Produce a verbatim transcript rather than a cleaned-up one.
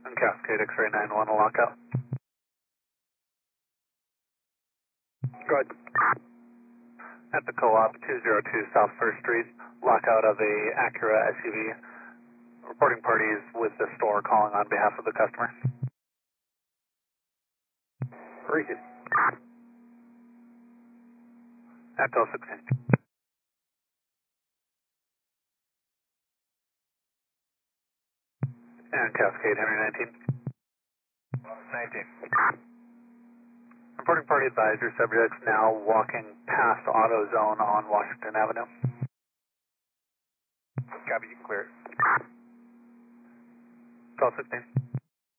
And Cascade X-ray nine one, a lockout. Good. At the co-op two oh two South First Street, lockout of a Acura S U V. Reporting parties with the store calling on behalf of the customer. Regan. Echo sixteen. And Cascade Henry nineteen. nineteen. Reporting party advisor, subjects now walking past AutoZone on Washington Avenue. Copy, you can clear it. Call sixteen.